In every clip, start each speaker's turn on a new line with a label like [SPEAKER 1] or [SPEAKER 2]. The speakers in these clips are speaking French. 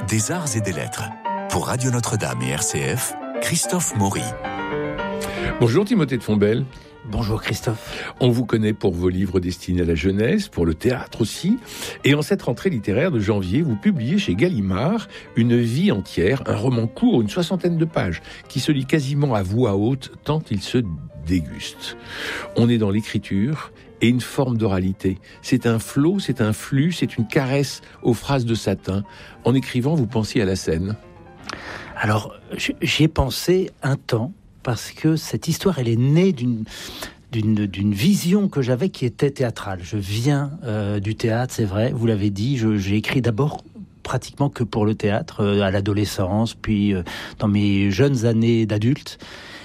[SPEAKER 1] des arts et des lettres. Pour Radio Notre-Dame et RCF, Christophe Maury.
[SPEAKER 2] Bonjour Timothée de Fontbelle.
[SPEAKER 3] Bonjour Christophe.
[SPEAKER 2] On vous connaît pour vos livres destinés à la jeunesse, pour le théâtre aussi. Et en cette rentrée littéraire de janvier, vous publiez chez Gallimard Une vie entière, un roman court, une 60aine de pages, qui se lit quasiment à voix haute tant il se déguste. On est dans l'écriture et une forme d'oralité. C'est un flot, c'est un flux, c'est une caresse aux phrases de satin. En écrivant, vous pensiez à la scène ?
[SPEAKER 3] Alors, j'y ai pensé un temps, parce que cette histoire, elle est née d'une vision que j'avais qui était théâtrale. Je viens du théâtre, c'est vrai, vous l'avez dit, j'ai écrit d'abord pratiquement que pour le théâtre, à l'adolescence, puis dans mes jeunes années d'adulte.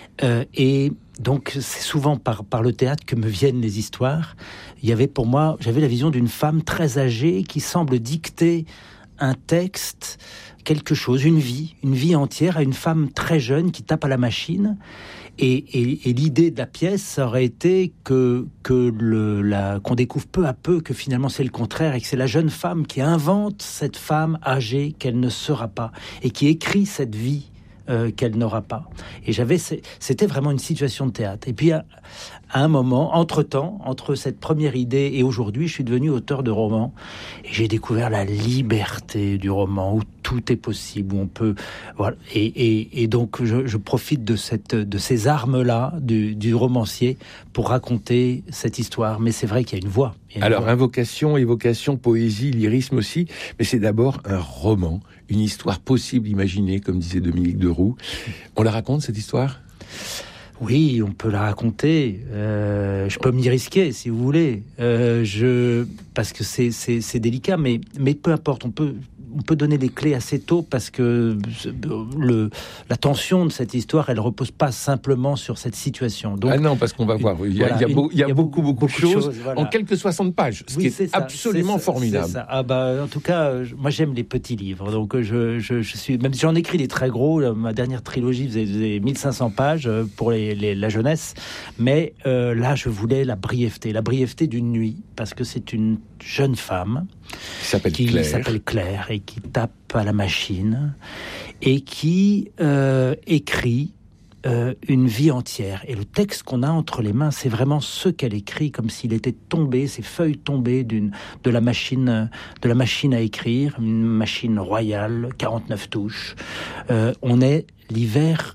[SPEAKER 3] Et donc, c'est souvent par le théâtre que me viennent les histoires. Il y avait pour moi, j'avais la vision d'une femme très âgée qui semble dicter un texte, quelque chose, une vie entière à une femme très jeune qui tape à la machine. Et l'idée de la pièce, ça aurait été qu'on découvre peu à peu que finalement c'est le contraire et que c'est la jeune femme qui invente cette femme âgée qu'elle ne sera pas et qui écrit cette vie qu'elle n'aura pas. Et c'était vraiment une situation de théâtre. Et puis à un moment, entre cette première idée et aujourd'hui, je suis devenu auteur de romans et j'ai découvert la liberté du roman où tout est possible, où on peut, voilà. Et donc je profite de ces armes-là du romancier pour raconter cette histoire. Mais c'est vrai qu'il y a une voix.
[SPEAKER 2] Alors, invocation, évocation, poésie, lyrisme aussi, mais c'est d'abord un roman, une histoire possible, imaginée, comme disait Dominique Deroux. On la raconte, cette histoire ?
[SPEAKER 3] Oui, on peut la raconter. Je peux m'y risquer, si vous voulez. Parce que c'est délicat, mais peu importe, on peut donner des clés assez tôt parce que la tension de cette histoire, elle repose pas simplement sur cette situation. Donc,
[SPEAKER 2] non, parce qu'on va voir, il y a beaucoup de choses voilà. En quelques 60 pages, ce qui est absolument formidable.
[SPEAKER 3] C'est ça. En tout cas, moi j'aime les petits livres, donc je suis, même si j'en écris des très gros, ma dernière trilogie faisait 1500 pages pour la jeunesse, mais là je voulais la brièveté d'une nuit, parce que c'est une jeune femme qui s'appelle Claire et qui tape à la machine et qui écrit une vie entière. Et le texte qu'on a entre les mains, c'est vraiment ce qu'elle écrit, comme s'il était tombé, ces feuilles tombées de la machine à écrire, une machine royale, 49 touches. On est l'hiver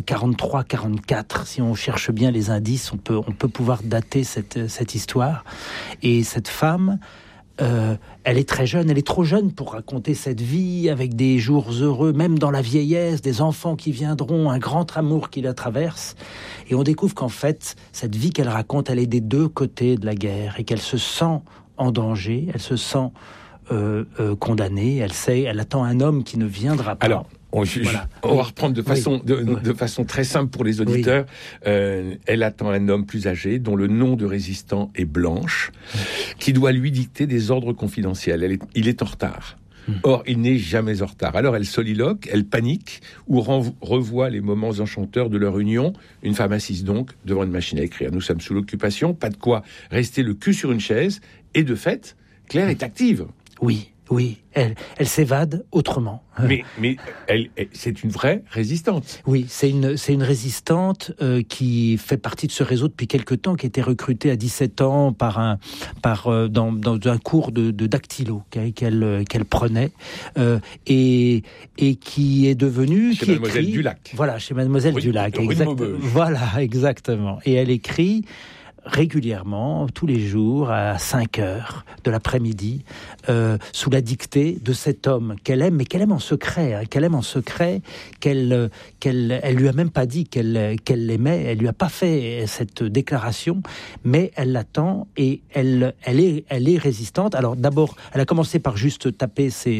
[SPEAKER 3] 43-44, si on cherche bien les indices, on peut pouvoir dater cette histoire. Et cette femme, elle est très jeune, elle est trop jeune pour raconter cette vie avec des jours heureux, même dans la vieillesse, des enfants qui viendront, un grand amour qui la traverse. Et on découvre qu'en fait, cette vie qu'elle raconte, elle est des deux côtés de la guerre et qu'elle se sent en danger, elle se sent condamnée, elle attend un homme qui ne viendra pas.
[SPEAKER 2] Alors, on va reprendre de façon très simple pour les auditeurs. Oui. Elle attend un homme plus âgé, dont le nom de résistant est Blanche, qui doit lui dicter des ordres confidentiels. Il est en retard. Or, il n'est jamais en retard. Alors, elle soliloque, elle panique, ou revoit les moments enchanteurs de leur union. Une femme assise donc devant une machine à écrire. Nous sommes sous l'occupation, pas de quoi rester le cul sur une chaise. Et de fait, Claire est active.
[SPEAKER 3] Oui, elle s'évade autrement.
[SPEAKER 2] Mais c'est une vraie résistante.
[SPEAKER 3] Oui, c'est une résistante qui fait partie de ce réseau depuis quelque temps, qui a été recrutée à 17 ans dans un cours de dactylo qu'elle prenait et qui est devenue
[SPEAKER 2] chez Mademoiselle Dulac.
[SPEAKER 3] Voilà, chez Mademoiselle Dulac. Voilà, exactement. Et elle écrit régulièrement, tous les jours, à 5h de l'après-midi, sous la dictée de cet homme qu'elle aime, mais qu'elle aime en secret, qu'elle lui a même pas dit qu'elle l'aimait, elle lui a pas fait cette déclaration, mais elle l'attend et elle est résistante. Alors d'abord, elle a commencé par juste taper ce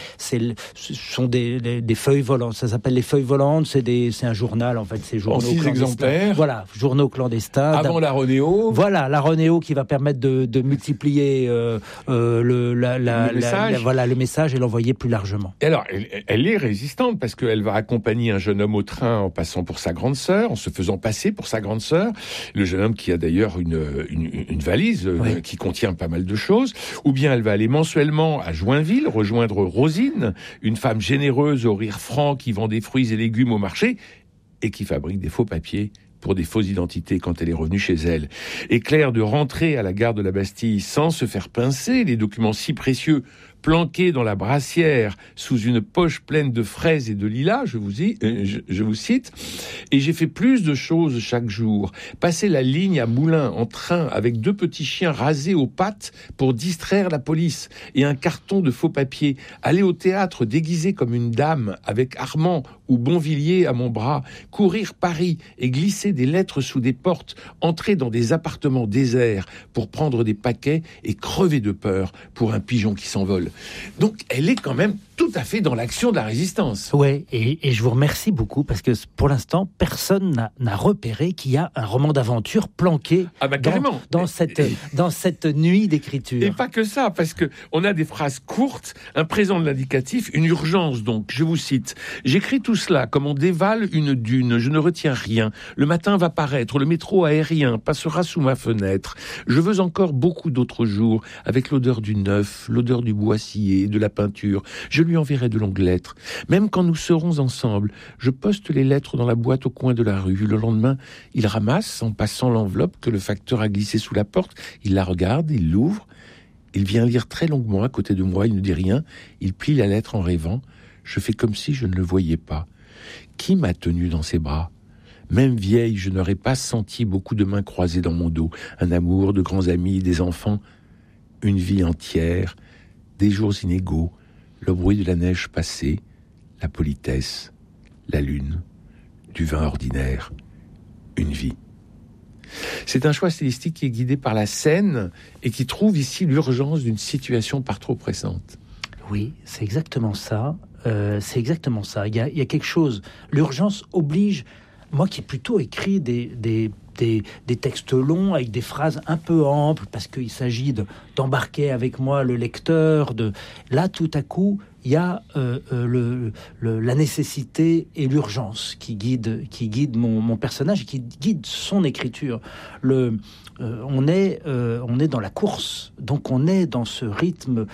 [SPEAKER 3] sont des feuilles volantes, ça s'appelle les feuilles volantes, c'est un journal en fait, c'est journaux
[SPEAKER 2] clandestins. 6 exemplaires.
[SPEAKER 3] Voilà, journaux clandestins.
[SPEAKER 2] Avant la Rodéo. Renéo.
[SPEAKER 3] Voilà, la Renéo qui va permettre de multiplier le message et l'envoyer plus largement.
[SPEAKER 2] Et alors, elle est résistante parce qu'elle va accompagner un jeune homme au train en passant pour sa grande sœur, en se faisant passer pour sa grande sœur. Le jeune homme qui a d'ailleurs une valise qui contient pas mal de choses. Ou bien elle va aller mensuellement à Joinville, rejoindre Rosine, une femme généreuse au rire franc qui vend des fruits et légumes au marché et qui fabrique des faux papiers pour des fausses identités quand elle est revenue chez elle. Et Claire de rentrer à la gare de la Bastille sans se faire pincer, les documents si précieux planqués dans la brassière sous une poche pleine de fraises et de lilas, je vous cite, et j'ai fait plus de choses chaque jour. Passer la ligne à Moulins en train avec 2 petits chiens rasés aux pattes pour distraire la police et un carton de faux papiers. Aller au théâtre déguisé comme une dame avec Armand ou Bonvilliers à mon bras, courir Paris et glisser des lettres sous des portes, entrer dans des appartements déserts pour prendre des paquets et crever de peur pour un pigeon qui s'envole. Donc, elle est quand même tout à fait dans l'action de la résistance.
[SPEAKER 3] Oui, et je vous remercie beaucoup parce que pour l'instant, personne n'a repéré qu'il y a un roman d'aventure planqué dans cette nuit d'écriture.
[SPEAKER 2] Et pas que ça, parce que on a des phrases courtes, un présent de l'indicatif, une urgence donc. Je vous cite. J'écris tout cela comme on dévale une dune. Je ne retiens rien. Le matin va paraître. Le métro aérien passera sous ma fenêtre. Je veux encore beaucoup d'autres jours avec l'odeur du neuf, l'odeur du bois scié, de la peinture. Je lui enverrai de longues lettres. Même quand nous serons ensemble, je poste les lettres dans la boîte au coin de la rue. Le lendemain, il ramasse, en passant l'enveloppe que le facteur a glissée sous la porte. Il la regarde, il l'ouvre. Il vient lire très longuement à côté de moi. Il ne dit rien. Il plie la lettre en rêvant. Je fais comme si je ne le voyais pas. Qui m'a tenu dans ses bras ? Même vieille, je n'aurais pas senti beaucoup de mains croisées dans mon dos. Un amour, de grands amis, des enfants. Une vie entière, des jours inégaux. Le bruit de la neige passée, la politesse, la lune, du vin ordinaire, une vie. C'est un choix stylistique qui est guidé par la scène et qui trouve ici l'urgence d'une situation par trop pressante.
[SPEAKER 3] Oui, c'est exactement ça. Il y a quelque chose. L'urgence oblige, moi qui ai plutôt écrit des textes longs avec des phrases un peu amples parce qu'il s'agit d'embarquer avec moi le lecteur. Là, tout à coup, il y a la nécessité et l'urgence qui guide mon personnage et qui guide son écriture. On est dans la course, donc on est dans ce rythme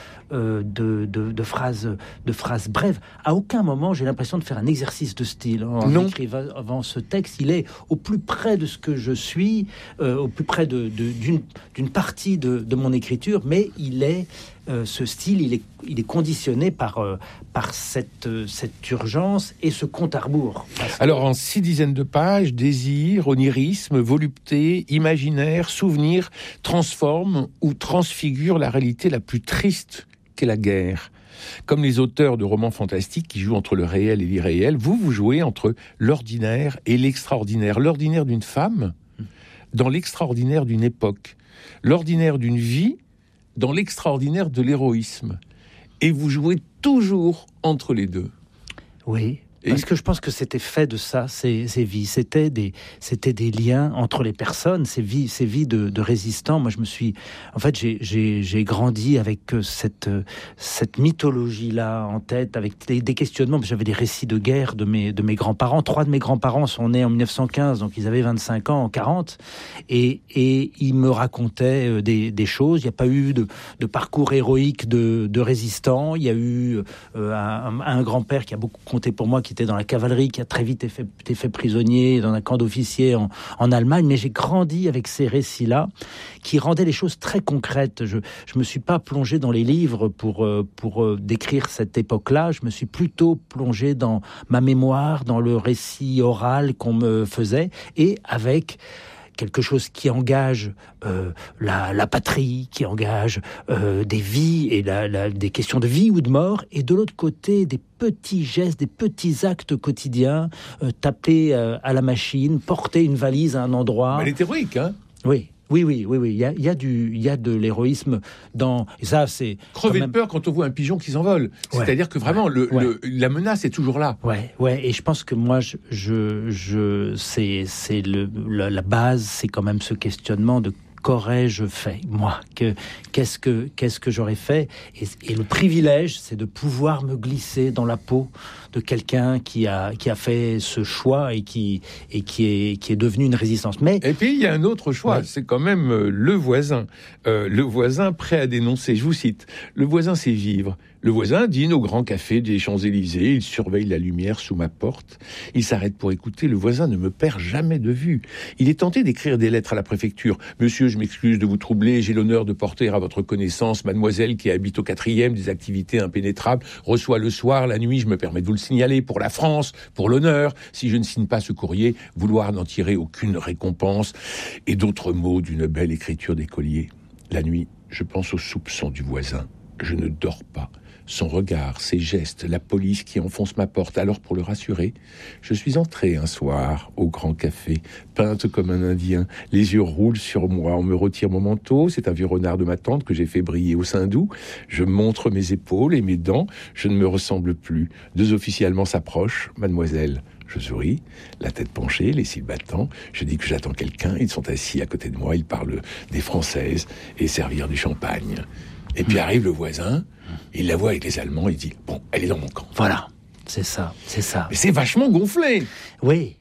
[SPEAKER 3] de phrases brèves. À aucun moment j'ai l'impression de faire un exercice de style en écrivant ce texte. Il est au plus près de ce que je suis, au plus près d'une partie de mon écriture, mais ce style, il est conditionné par cette urgence et ce compte à rebours.
[SPEAKER 2] Alors, en 6 dizaines de pages, désir, onirisme, volupté, imaginaire, souvenir transforment ou transfigurent la réalité la plus triste qu'est la guerre. Comme les auteurs de romans fantastiques qui jouent entre le réel et l'irréel, vous jouez entre l'ordinaire et l'extraordinaire. L'ordinaire d'une femme dans l'extraordinaire d'une époque. L'ordinaire d'une vie dans l'extraordinaire de l'héroïsme. Et vous jouez toujours entre les deux.
[SPEAKER 3] Oui, parce que je pense que c'était fait de ça, ces vies. C'était des liens entre les personnes, ces vies de résistants. Moi, j'ai grandi avec cette mythologie-là en tête, avec des questionnements. J'avais des récits de guerre de mes grands-parents. 3 de mes grands-parents sont nés en 1915, donc ils avaient 25 ans en 40. Et ils me racontaient des choses. Il n'y a pas eu de parcours héroïque de résistants. Il y a eu un grand-père qui a beaucoup compté pour moi, qui était dans la cavalerie, qui a très vite été fait prisonnier dans un camp d'officiers en Allemagne. Mais j'ai grandi avec ces récits-là qui rendaient les choses très concrètes. Je me suis pas plongé dans les livres pour décrire cette époque-là. Je me suis plutôt plongé dans ma mémoire, dans le récit oral qu'on me faisait, et avec quelque chose qui engage la patrie, qui engage des vies et des questions de vie ou de mort, et de l'autre côté des petits gestes, des petits actes quotidiens, taper à la machine, porter une valise à un endroit.
[SPEAKER 2] Mais elle est héroïque, hein ?
[SPEAKER 3] Oui. Oui. Il y a de l'héroïsme dans. Et ça, c'est
[SPEAKER 2] crever de peur quand on voit un pigeon qui s'envole. C'est-à-dire que vraiment, la menace est toujours là.
[SPEAKER 3] Ouais. Et je pense que moi, la base, c'est quand même ce questionnement de qu'aurais-je fait, moi, qu'est-ce que j'aurais fait, et le privilège, c'est de pouvoir me glisser dans la peau de quelqu'un qui a fait ce choix et qui est devenu une résistance. Et
[SPEAKER 2] puis il y a un autre choix, c'est quand même le voisin prêt à dénoncer. Je vous cite, le voisin sait vivre. Le voisin dîne au grand café des Champs-Élysées, il surveille la lumière sous ma porte, il s'arrête pour écouter, le voisin ne me perd jamais de vue. Il est tenté d'écrire des lettres à la préfecture. Monsieur, je m'excuse de vous troubler, j'ai l'honneur de porter à votre connaissance mademoiselle qui habite au 4e, des activités impénétrables, reçoit le soir, la nuit, je me permets de vous le signaler, pour la France, pour l'honneur, si je ne signe pas ce courrier, vouloir n'en tirer aucune récompense, et d'autres mots d'une belle écriture d'écolier. La nuit, je pense aux soupçons du voisin, je ne dors pas. Son regard, ses gestes, la police qui enfonce ma porte. Alors, pour le rassurer, je suis entré un soir au grand café, peinte comme un Indien. Les yeux roulent sur moi. On me retire mon manteau. C'est un vieux renard de ma tante que j'ai fait briller au Saint-Doux. Je montre mes épaules et mes dents. Je ne me ressemble plus. 2 officiers allemands s'approchent. Mademoiselle. Je souris, la tête penchée, les cils battants. Je dis que j'attends quelqu'un. Ils sont assis à côté de moi. Ils parlent des Françaises et servir du champagne. Et puis arrive le voisin, il la voit avec les Allemands, il dit « Bon, elle est dans mon camp. »
[SPEAKER 3] Voilà, c'est ça.
[SPEAKER 2] Mais c'est vachement gonflé.
[SPEAKER 3] Oui,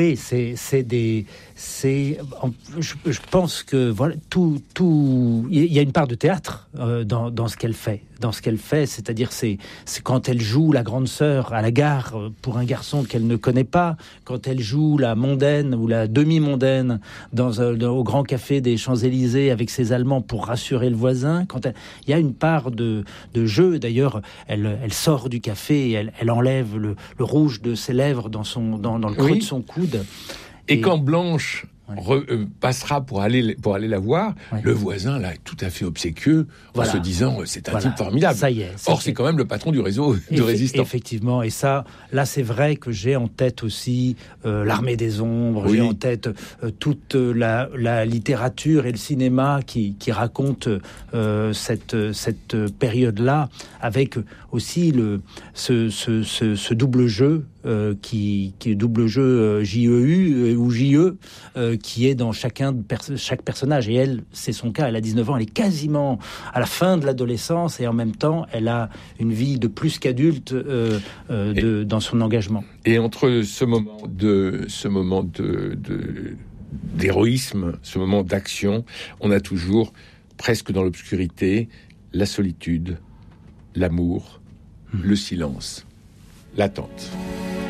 [SPEAKER 3] je pense que voilà, il y a une part de théâtre dans ce qu'elle fait. C'est-à-dire c'est quand elle joue la grande sœur à la gare pour un garçon qu'elle ne connaît pas, quand elle joue la mondaine ou la demi-mondaine au grand café des Champs-Élysées avec ses Allemands pour rassurer le voisin. Il y a une part de jeu. D'ailleurs, elle sort du café et elle enlève le rouge de ses lèvres dans le creux de son coude.
[SPEAKER 2] Et quand Blanche passera pour aller la voir, le voisin là est tout à fait obséquieux en se disant c'est un type formidable.
[SPEAKER 3] Ça y est.
[SPEAKER 2] Or c'est quand même le patron du réseau de résistants.
[SPEAKER 3] Effectivement, et ça, là c'est vrai que j'ai en tête aussi l'Armée des Ombres, j'ai en tête toute la littérature et le cinéma qui racontent cette période-là, avec aussi ce double jeu. Qui est double jeu JEU ou JE qui est dans chaque personnage, et elle, c'est son cas, elle a 19 ans, elle est quasiment à la fin de l'adolescence et en même temps elle a une vie de plus qu'adulte dans son engagement.
[SPEAKER 2] Et entre ce moment d'héroïsme, ce moment d'action, on a toujours, presque dans l'obscurité, la solitude, l'amour, le silence, l'attente.